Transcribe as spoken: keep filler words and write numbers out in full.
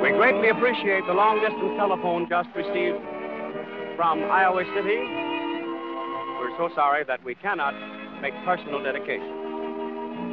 We greatly appreciate the long-distance telephone just received from Iowa City. We're so sorry that we cannot make personal dedications.